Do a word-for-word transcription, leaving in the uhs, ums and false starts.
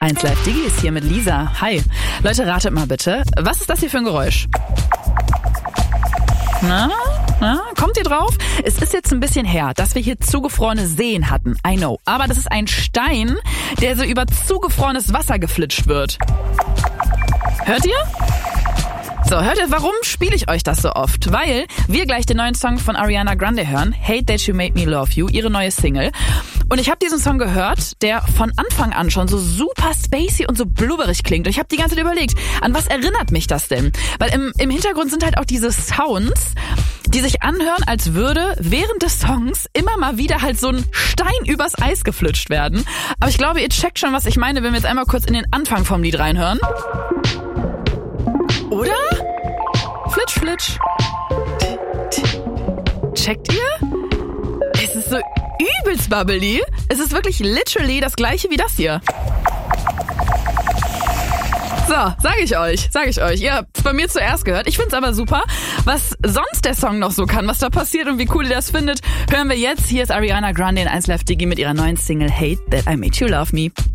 eins Live Digi ist hier mit Lisa. Hi. Leute, ratet mal bitte, was ist das hier für ein Geräusch? Na, na, kommt ihr drauf? Es ist jetzt ein bisschen her, dass wir hier zugefrorene Seen hatten. I know. Aber das ist ein Stein, der so über zugefrorenes Wasser geflitscht wird. Hört ihr? So, hört ihr, warum spiele ich euch das so oft? Weil wir gleich den neuen Song von Ariana Grande hören, Hate That You Made Me Love You, ihre neue Single. Und ich habe diesen Song gehört, der von Anfang an schon so super spacey und so blubberig klingt. Und ich habe die ganze Zeit überlegt, an was erinnert mich das denn? Weil im, im Hintergrund sind halt auch diese Sounds, die sich anhören, als würde während des Songs immer mal wieder halt so ein Stein übers Eis geflitscht werden. Aber ich glaube, ihr checkt schon, was ich meine, wenn wir jetzt einmal kurz in den Anfang vom Lied reinhören. Oder? Flitsch, flitsch. Checkt ihr? Es ist so übelst bubbly. Es ist wirklich literally das gleiche wie das hier. So, sag ich euch, sag ich euch. Ihr habt's bei mir zuerst gehört. Ich find's aber super. Was sonst der Song noch so kann, was da passiert und wie cool ihr das findet, hören wir jetzt. Hier ist Ariana Grande in eins Live Digi mit ihrer neuen Single Hate That I Made You Love Me.